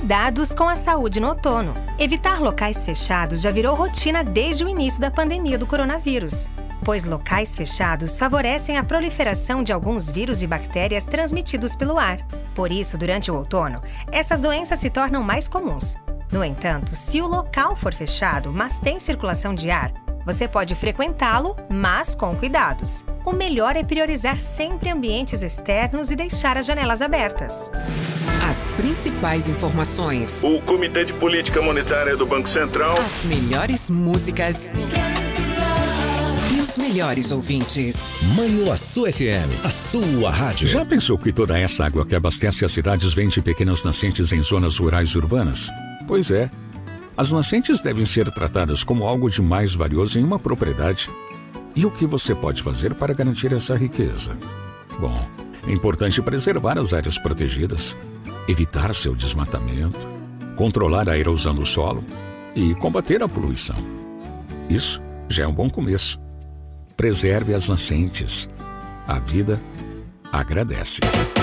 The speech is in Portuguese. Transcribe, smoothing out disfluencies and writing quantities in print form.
Cuidados com a saúde no outono. Evitar locais fechados já virou rotina desde o início da pandemia do coronavírus, pois locais fechados favorecem a proliferação de alguns vírus e bactérias transmitidos pelo ar. Por isso, durante o outono, essas doenças se tornam mais comuns. No entanto, se o local for fechado, mas tem circulação de ar, você pode frequentá-lo, mas com cuidados. O melhor é priorizar sempre ambientes externos e deixar as janelas abertas. As principais informações. O Comitê de Política Monetária do Banco Central. As melhores músicas. E os melhores ouvintes. Manhuaçu FM, a sua rádio. Já pensou que toda essa água que abastece as cidades vem de pequenas nascentes em zonas rurais e urbanas? Pois é. As nascentes devem ser tratadas como algo de mais valioso em uma propriedade. E o que você pode fazer para garantir essa riqueza? Bom, é importante preservar as áreas protegidas, evitar seu desmatamento, controlar a erosão do solo e combater a poluição. Isso já é um bom começo. Preserve as nascentes. A vida agradece.